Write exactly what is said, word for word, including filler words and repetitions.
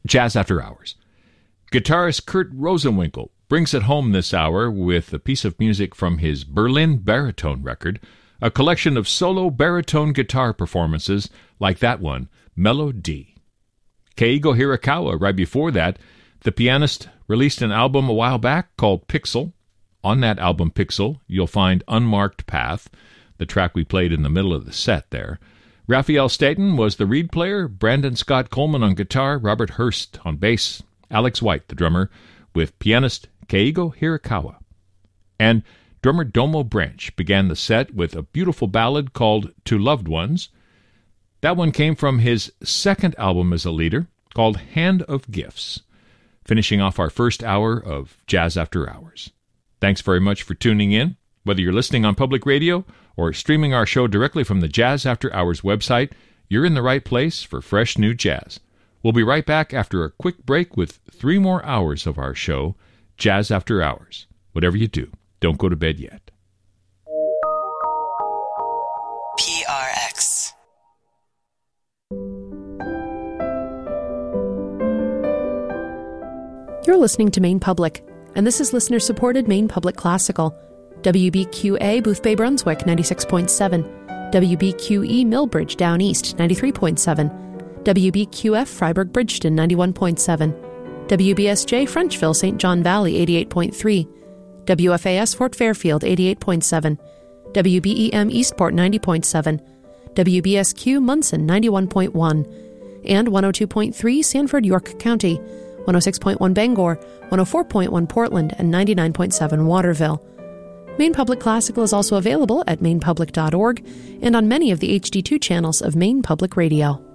Jazz After Hours. Guitarist Kurt Rosenwinkel brings it home this hour with a piece of music from his Berlin Baritone record, a collection of solo baritone guitar performances like that one, Melody. Keigo Hirakawa, right before that, the pianist released an album a while back called Pixel. On that album, Pixel, you'll find Unmarked Path, the track we played in the middle of the set there. Raphael Staten was the reed player, Brandon Scott Coleman on guitar, Robert Hurst on bass, Alex White, the drummer, with pianist Keigo Hirakawa. And drummer Domo Branch began the set with a beautiful ballad called To Loved Ones. That one came from his second album as a leader, called Hand of Gifts, finishing off our first hour of Jazz After Hours. Thanks very much for tuning in. Whether you're listening on public radio or streaming our show directly from the Jazz After Hours website, you're in the right place for fresh new jazz. We'll be right back after a quick break with three more hours of our show, Jazz After Hours. Whatever you do, don't go to bed yet. P R X. You're listening to Maine Public, and this is listener-supported Maine Public Classical. W B Q A Boothbay Brunswick, ninety-six point seven. W B Q E Millbridge Down East, ninety-three point seven. W B Q F Freiburg Bridgeton, ninety-one point seven. W B S J Frenchville Saint John Valley, eighty-eight point three. W F A S Fort Fairfield, eighty-eight point seven. W B E M Eastport, ninety point seven. W B S Q Munson, ninety-one point one. And one oh two point three Sanford, York County, one oh six point one Bangor, one oh four point one Portland, and ninety-nine point seven Waterville. Maine Public Classical is also available at maine public dot org and on many of the H D two channels of Maine Public Radio.